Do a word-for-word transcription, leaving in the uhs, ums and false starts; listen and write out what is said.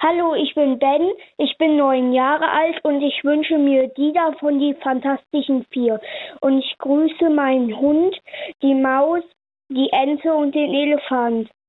Hallo, ich bin Ben, ich bin neun Jahre alt und ich wünsche mir Dieter von die Fantastischen Vier. Und ich grüße meinen Hund, die Maus, die Ente und den Elefant.